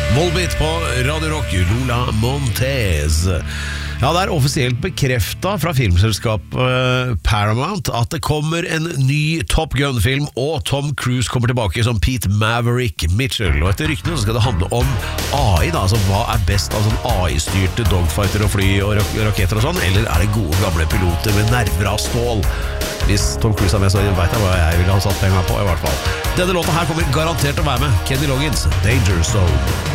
Volbeat på Radio Rock, Lola Montez. Ja, det offisielt bekreftet fra filmselskapet Paramount at det kommer en ny Top Gun-film, og Tom Cruise kommer tilbake som Pete Maverick Mitchell. Og etter ryktene så skal det handle om AI, da, altså hva best av sånn AI-styrte dogfighter og fly og raketter og sånn, eller det gode gamle piloter med nerver av stål? Hvis Tom Cruise med, så vet jeg hva jeg ville ha satt penger på, i hvert fall. Denne låta her kommer garantert til å være med. Kenny Loggins, Danger Zone.